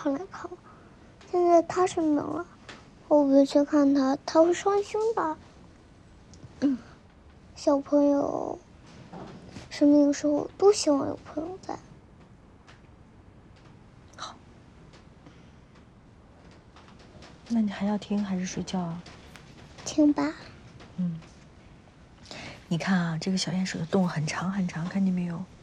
常来看我。现在他生病了，我不去看他，他会伤心的。小朋友生病的时候都希望有朋友在。 好，那你还要听还是睡觉啊？ 听吧。 你看啊，这个小鼹鼠的洞很长很长，看见没有？